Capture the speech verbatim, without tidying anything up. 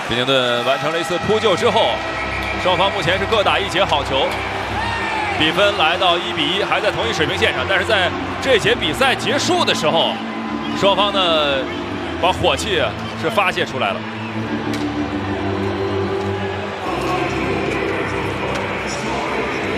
宾宁顿完成了一次扑救之后，双方目前是各打一节好球，比分来到一比一，还在同一水平线上。但是在这节比赛结束的时候，双方呢把火气是发泄出来了。